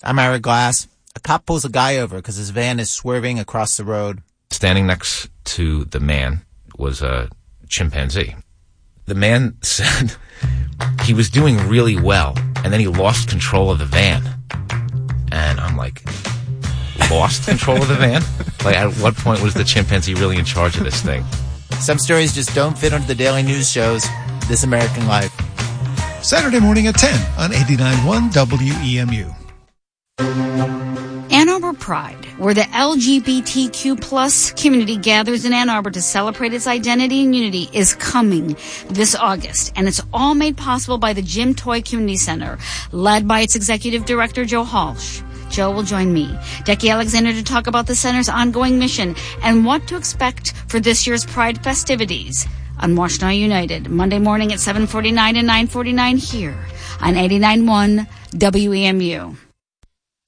I'm Ira Glass. A cop pulls a guy over because his van is swerving across the road. Standing next to the man was a chimpanzee. The man said he was doing really well, and then he lost control of the van. And I'm like, lost control of the van? Like, at what point was the chimpanzee really in charge of this thing? Some stories just don't fit onto the daily news shows. This American Life. Saturday morning at 10 on 89.1 WEMU. Ann Arbor Pride, where the LGBTQ plus community gathers in Ann Arbor to celebrate its identity and unity, is coming this August. And it's all made possible by the Jim Toy Community Center, led by its executive director, Joe Halsh. Joe will join me, Decky Alexander, to talk about the center's ongoing mission and what to expect for this year's Pride festivities on Washtenaw United, Monday morning at 7:49 and 9:49 here on 89.1 WEMU.